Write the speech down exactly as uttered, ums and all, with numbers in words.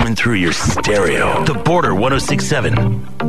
going through your stereo. The Border one oh six point seven.